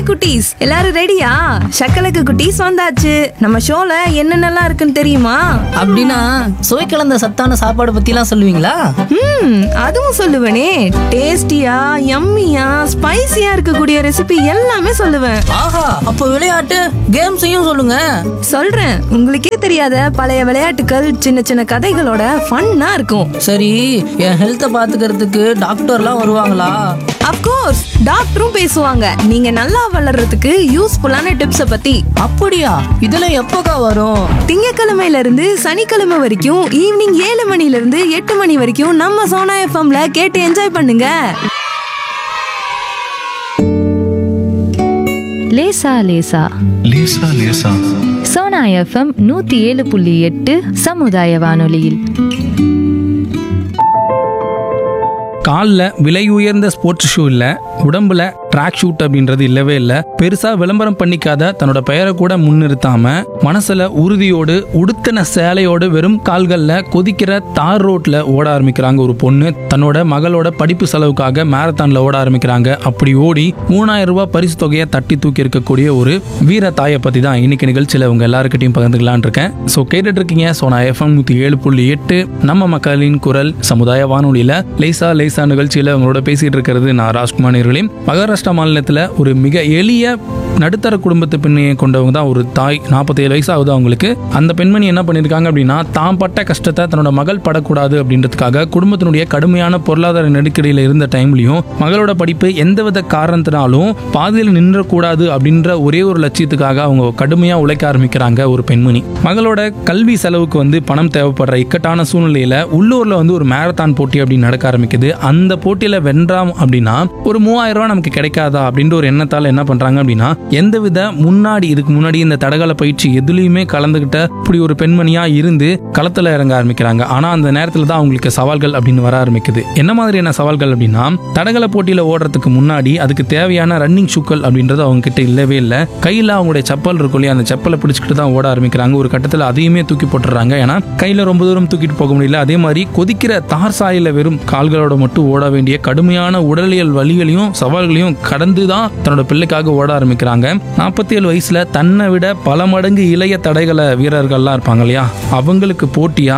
குட்டீஸ் எல்லாரும் ரெடியா? சக்கலக்கு குட்டீஸ் வந்தாச்சு. நம்ம ஷோல என்னென்னலாம் இருக்குன்னு தெரியுமா? அப்படின்னா சுவை கலந்த சத்தான சாப்பாடு பத்திலாம் சொல்லுவீங்களா? அதுவும் சொல்லுவேனே. டேஸ்டியா, யம்மியா, ஸ்பைசியா இருக்கக்கூடிய ரெசிபி எல்லாமே சொல்லுவேன். ஆஹா, அப்ப விளையாட்டு கேம்ஸையும் சொல்லுங்க. சொல்றேன். உங்களுக்கே தெரியாத பழைய விளையாட்டுகள், சின்ன சின்ன கதைகளோட ஃபன்னா இருக்கும். சரி, என் ஹெல்த்தை பாத்துக்கிறதுக்கு டாக்டர்லாம் வருவாங்களா? அப்கோர்ஸ், டாக்டரும் பேசுவாங்க. நீங்க நல்லா வளர்றதுக்கு யூஸ்ஃபுல்லான டிப்ஸ பத்தி. அப்படியா? இதெல்லாம் எப்போக்கா வரும்? திங்கக்கிழமையில இருந்து சனிக்கிழமை வரைக்கும் ஈவினிங் 7 மணில இருந்து 8 மணி வரைக்கும் நம்ம சோனா எஃப்எம்ல கேட்டு என்ஜாய் பண்ணுங்க. லேசா லேசா லேசா லேசா சோனா எஃப்எம் 107.8 சமுதாய வானொலியில். காலில் விலை உயர்ந்த ஸ்போர்ட்ஸ் ஷூ இல்லை, உடம்புல ட்ராக் ஷூட் அப்படின்றது இல்லவே இல்லை. பெருசாக விளம்பரம் பண்ணிக்காத தன்னோட பெயரை கூட முன்னிறுத்தாம மனசில் உறுதியோடு உடுத்தின சேலையோடு வெறும் கால்களில் கொதிக்கிற தார் ரோட்டில் ஓட ஆரம்பிக்கிறாங்க ஒரு பொண்ணு. தன்னோட மகளோட படிப்பு செலவுக்காக மேரத்தானில் ஓட ஆரம்பிக்கிறாங்க. அப்படி ஓடி 3000 ரூபாய் பரிசு தொகையை தட்டி தூக்கி இருக்கக்கூடிய ஒரு வீர தாயை பற்றி தான் இன்னைக்கு நிகழ்ச்சியில் உங்கள் எல்லாருக்கிட்டையும் பகிர்ந்துக்கலான் இருக்கேன். ஸோ கேட்டுட்டு இருக்கீங்க சோனா எஃப்எம் 107.8 நம்ம மக்களின் குரல் சமுதாய வானொலியில் லேசா லேசா நிகழ்ச்சியில் உங்களோட பேசிட்டு இருக்கிறது நான் ராஜ்குமார். மகாராஷ்டிரா மாநிலத்தில் ஒரு மிக எளிய நடுத்தர குடும்பத்து பெண்மையை கொண்டவங்க தான் ஒரு தாய். 47 வயசு ஆகுது அவங்களுக்கு. அந்த பெண்மணி என்ன பண்ணியிருக்காங்க அப்படின்னா, தான் பட்ட கஷ்டத்தை தன்னோட மகள் படக்கூடாது அப்படின்றதுக்காக குடும்பத்தினுடைய கடுமையான பொருளாதார நெருக்கடியில் இருந்த டைம்லையும் மகளோட படிப்பு எந்தவித காரணத்தினாலும் பாதியில் நின்றக்கூடாது அப்படின்ற ஒரே ஒரு லட்சியத்துக்காக அவங்க கடுமையாக உழைக்க ஆரம்பிக்கிறாங்க ஒரு பெண்மணி. மகளோட கல்வி செலவுக்கு பணம் தேவைப்படுற இக்கட்டான சூழ்நிலையில் உள்ளூரில் ஒரு மேரத்தான் போட்டி அப்படின்னு நடக்க ஆரம்பிக்குது. அந்த போட்டியில் வென்றாம் அப்படின்னா ஒரு 3000 ரூபாய் நமக்கு கிடைக்காதா அப்படின்ற ஒரு எண்ணத்தால் என்ன பண்றாங்க அப்படின்னா, எந்தவித இதுக்கு முன்னாடி இந்த தடகள பயிற்சி எதுலையுமே கலந்துகிட்ட இப்படி ஒரு பெண்மணியா இருந்து களத்துல இறங்க ஆரம்பிக்கிறாங்க. ஆனா அந்த நேரத்துல தான் அவங்களுக்கு சவால்கள் அப்படின்னு வர ஆரம்பிக்குது. என்ன மாதிரியான சவால்கள் அப்படின்னா, தடகள போட்டியில ஓடுறதுக்கு முன்னாடி அதுக்கு தேவையான ரன்னிங் ஷூக்கள் அப்படின்றது அவங்க கிட்ட இல்லவே இல்லை. கையில அவங்களுடைய செப்பல் இருக்கும் இல்லையா, அந்த செப்பலை பிடிச்சிக்கிட்டு தான் ஓட ஆரம்பிக்கிறாங்க. ஒரு கட்டத்தில் அதையுமே தூக்கி போட்டுறாங்க. ஏன்னா கையில ரொம்ப தூரம் தூக்கிட்டு போக முடியல. அதே மாதிரி கொதிக்கிற தார் சாயில வெறும் கால்களோட மட்டும் ஓட வேண்டிய கடுமையான உடலியல் வலிகளையும் சவால்களையும் கடந்து தான் தன்னோட பிள்ளைக்காக ஓட ஆரம்பிக்கிறாங்க. 47 வயசுல தன்னை விட பல மடங்கு இளைய தடகள வீரர்கள்லாம் இருப்பாங்க இல்லையா, அவங்களுக்கு போட்டியா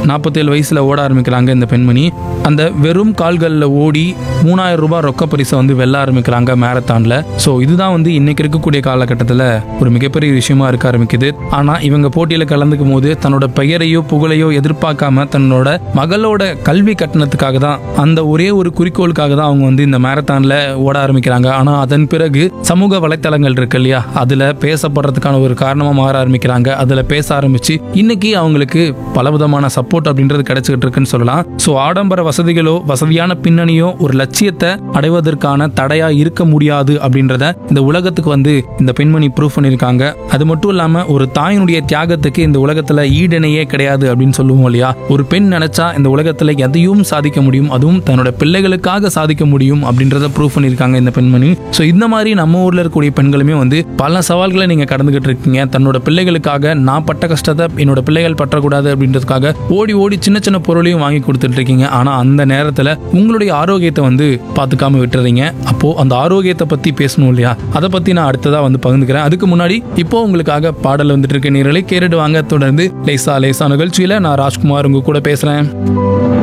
47 வயசுல ஓட ஆரம்பிக்கிறாங்க இந்த பெண்மணி. அந்த வெறும் கால்களில் ஓடி 3000 ரூபாய் ரொக்க பரிசை வெல்ல ஆரம்பிக்கிறாங்க மேரத்தான்ல. ஸோ இதுதான் இன்னைக்கு இருக்கக்கூடிய காலகட்டத்தில் ஒரு மிகப்பெரிய விஷயமா இருக்க ஆரம்பிக்குது. ஆனா இவங்க போட்டியில கலந்துக்கும் போது தன்னோட பெயரையோ புகழையோ எதிர்பார்க்காம தன்னோட மகளோட கல்வி கட்டணத்துக்காக தான், அந்த ஒரே ஒரு குறிக்கோளுக்காக தான் அவங்க இந்த மேரத்தான்ல ஓட ஆரம்பிக்கிறாங்க. ஆனா அதன் பிறகு சமூக வலைத்தளங்கள் இருக்கு இல்லையா, அதுல பேசப்படுறதுக்கான ஒரு காரணமா மாற ஆரம்பிக்கிறாங்க. அதுல பேச ஆரம்பிச்சு இன்னைக்கு அவங்களுக்கு பலவிதமான சப்போர்ட் அப்படின்றது கிடைச்சிட்டு இருக்குன்னு சொல்லலாம். ஸோ ஆடம்பர வசதிகளோ வசதியான பின்னணியோ ஒரு லட்சியத்தை அடைவதற்கான தடையா இருக்க முடியாது அப்படின்றத இந்த உலகத்துக்கு இந்த பெண்மணி ப்ரூவ் பண்ணியிருக்காங்க. அது மட்டும் இல்லாம ஒரு தாயினுடைய தியாகத்துக்கு இந்த உலகத்துல ஈடணையே கிடையாது அப்படின்னு சொல்லுவோம் இல்லையா. ஒரு பெண் நினைச்சா இந்த உலகத்துல எதையும் சாதிக்க முடியும், அதுவும் தன்னோட பிள்ளைகளுக்காக சாதிக்க முடியும் அப்படின்றத ப்ரூவ் பண்ணியிருக்காங்க இந்த பெண்மணி. ஸோ இந்த மாதிரி நம்ம ஊர்ல இருக்கக்கூடிய பெண்களுமே பல சவால்களை நீங்க கடந்துகிட்டு இருக்கீங்க. தன்னோட பிள்ளைகளுக்காக நான் பட்ட கஷ்டத்தை என்னோட பிள்ளைகள் பற்றக்கூடாது அப்படின்றதுக்காக ஓடி ஓடி சின்ன சின்ன பொருளையும் வாங்கி கொடுத்துட்டு இருக்கீங்க. ஆனா அந்த நேரத்துல உங்களுடைய ஆரோக்கியத்தை பாத்துக்காம விட்டுறீங்க. அப்போ அந்த ஆரோக்கியத்தை பத்தி பேசணும் இல்லையா, அதை பத்தி நான் அடுத்ததா பகிர்ந்துக்கிறேன். அதுக்கு முன்னாடி இப்போ உங்களுக்காக பாடல் வந்துட்டு இருக்க நேரலை கேட்டுட்டு வாங்க. தொடர்ந்து லேசா லேசா நிகழ்ச்சியில நான் ராஜ்குமார் உங்க கூட பேசுறேன்.